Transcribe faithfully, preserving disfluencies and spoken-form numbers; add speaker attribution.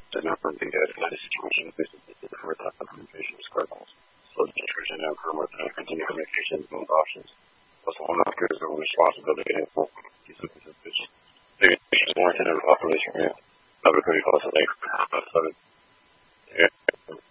Speaker 1: the number of the uh, situation for the communication scribbles. So the intrusion and improvement and continued communication and options. Also, one of the responsibility and is warranted in population. Number thirty, also, like,